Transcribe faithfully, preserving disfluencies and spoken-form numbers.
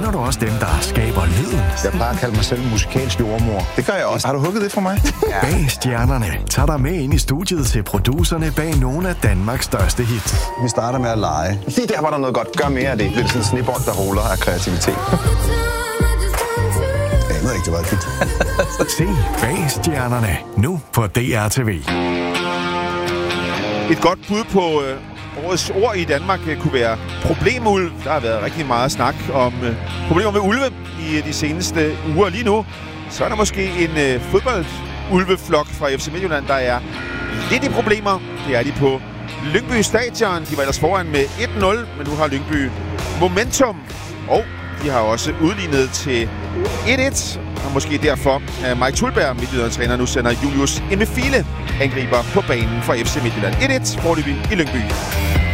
kender du også dem, der skaber lyden? Jeg plejer at kalde mig selv musikalsk jordmor. Det gør jeg også. Har du hugget det for mig? Ja. Bag stjernerne tager dig med ind i studiet til producerne bag nogle af Danmarks største hits. Vi starter med at lege. Lige der var der noget godt. Gør mere af det. Det er sådan en snebold, der ruller af kreativitet. Jeg ved ikke, det var et hit. Se Bag stjernerne nu på D R T V. Et godt bud på øh, årets ord i Danmark øh, kunne være problemulv. Der har været rigtig meget snak om øh, problemer med ulve i øh, de seneste uger. Lige nu så er der måske en øh, fodboldulveflok fra F C Midtjylland, der er lidt i problemer. Det er de på Lyngby Stadion. De var ellers foran med et nul, men nu har Lyngby momentum. Og de har også udlignet til et et. Og måske derfor, at Mike Tulberg, Midtjyllands træner, nu sender Julius Emefile angriber på banen for F C Midtjylland. et et får de i Lyngby.